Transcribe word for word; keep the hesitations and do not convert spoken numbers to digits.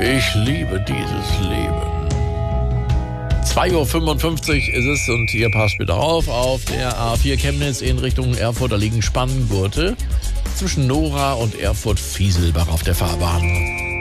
Ich liebe dieses Leben. zwei Uhr fünfundfünfzig ist es und ihr passt bitte auf, auf der A vier Chemnitz in Richtung Erfurt, da liegen Spanngurte zwischen Nora und Erfurt-Fieselbach auf der Fahrbahn.